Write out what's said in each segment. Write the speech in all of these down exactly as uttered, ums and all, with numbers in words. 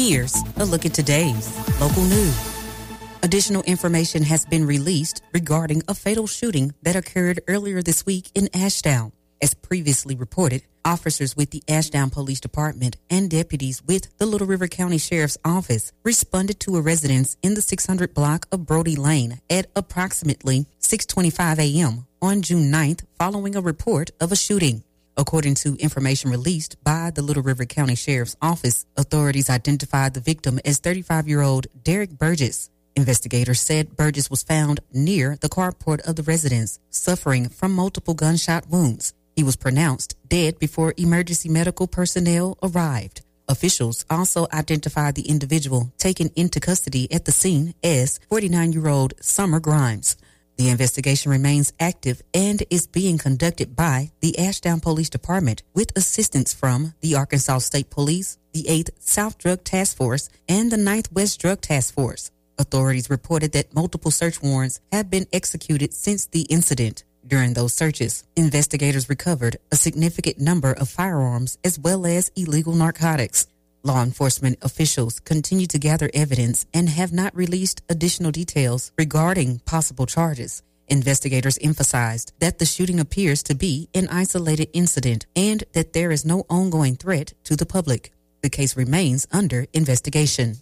Here's a look at today's local news. Additional information has been released regarding a fatal shooting that occurred earlier this week in Ashdown. As previously reported, officers with the Ashdown Police Department and deputies with the Little River County Sheriff's Office responded to a residence in the six hundred block of Brody Lane at approximately six twenty-five a.m. on June ninth following a report of a shooting. According to information released by the Little River County Sheriff's Office, authorities identified the victim as thirty-five-year-old Derek Burgess. Investigators said Burgess was found near the carport of the residence, suffering from multiple gunshot wounds. He was pronounced dead before emergency medical personnel arrived. Officials also identified the individual taken into custody at the scene as forty-nine-year-old Summer Grimes. The investigation remains active and is being conducted by the Ashdown Police Department with assistance from the Arkansas State Police, the eighth South Drug Task Force, and the ninth West Drug Task Force. Authorities reported that multiple search warrants have been executed since the incident. During those searches, investigators recovered a significant number of firearms as well as illegal narcotics. Law enforcement officials continue to gather evidence and have not released additional details regarding possible charges. Investigators emphasized that the shooting appears to be an isolated incident and that there is no ongoing threat to the public. The case remains under investigation.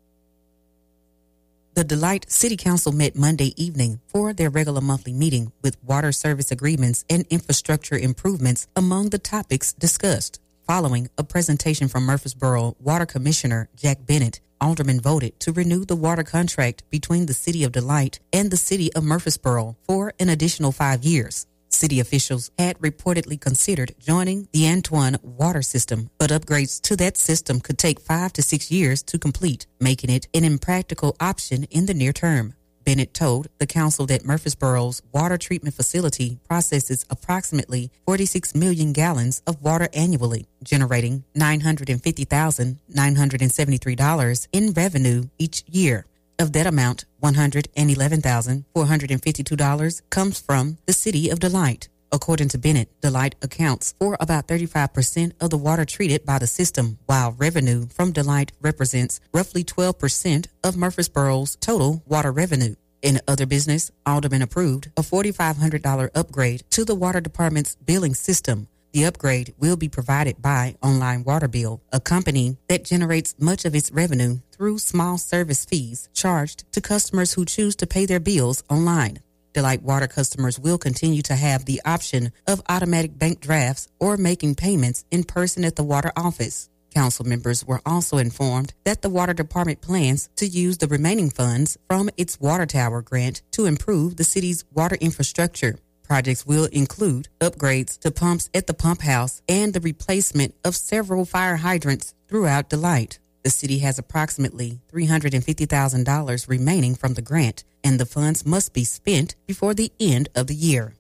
The Delight City Council met Monday evening for their regular monthly meeting with water service agreements and infrastructure improvements among the topics discussed. Following a presentation from Murfreesboro Water Commissioner Jack Bennett, aldermen voted to renew the water contract between the City of Delight and the City of Murfreesboro for an additional five years. City officials had reportedly considered joining the Antoine water system, but upgrades to that system could take five to six years to complete, making it an impractical option in the near term. Bennett told the council that Murfreesboro's water treatment facility processes approximately forty-six million gallons of water annually, generating nine hundred fifty thousand nine hundred seventy-three dollars in revenue each year. Of that amount, one hundred eleven thousand four hundred fifty-two dollars comes from the City of Delight. According to Bennett, Delight accounts for about thirty-five percent of the water treated by the system, while revenue from Delight represents roughly twelve percent of Murfreesboro's total water revenue. In other business, aldermen approved a four thousand five hundred dollars upgrade to the water department's billing system. The upgrade will be provided by Online Water Bill, a company that generates much of its revenue through small service fees charged to customers who choose to pay their bills online. Delight Water customers will continue to have the option of automatic bank drafts or making payments in person at the water office. Council members were also informed that the water department plans to use the remaining funds from its water tower grant to improve the city's water infrastructure. Projects will include upgrades to pumps at the pump house and the replacement of several fire hydrants throughout Delight. The city has approximately three hundred fifty thousand dollars remaining from the grant, and the funds must be spent before the end of the year.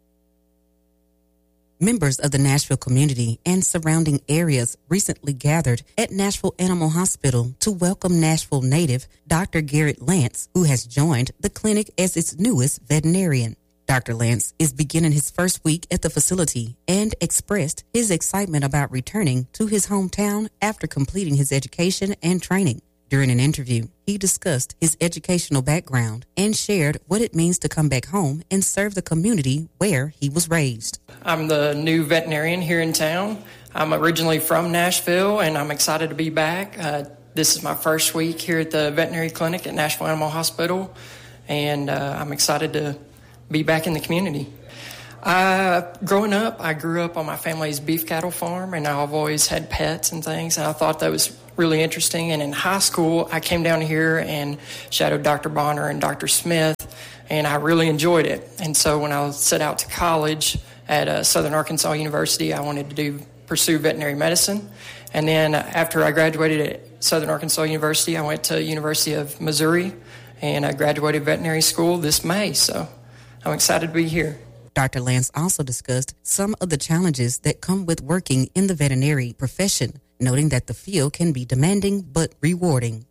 Members of the Nashville community and surrounding areas recently gathered at Nashville Animal Hospital to welcome Nashville native Doctor Garrett Lance, who has joined the clinic as its newest veterinarian. Doctor Lance is beginning his first week at the facility and expressed his excitement about returning to his hometown after completing his education and training. During an interview, he discussed his educational background and shared what it means to come back home and serve the community where he was raised. I'm the new veterinarian here in town. I'm originally from Nashville, and I'm excited to be back. Uh, this is my first week here at the veterinary clinic at Nashville Animal Hospital, and uh, I'm excited to be back in the community. Uh, growing up, I grew up on my family's beef cattle farm, and I've always had pets and things, and I thought that was really interesting. And in high school, I came down here and shadowed Doctor Bonner and Doctor Smith, and I really enjoyed it. And so when I set out to college at uh, Southern Arkansas University, I wanted to do pursue veterinary medicine. And then after I graduated at Southern Arkansas University, I went to University of Missouri, and I graduated veterinary school this May. So I'm excited to be here. Doctor Lance also discussed some of the challenges that come with working in the veterinary profession, noting that the field can be demanding but rewarding.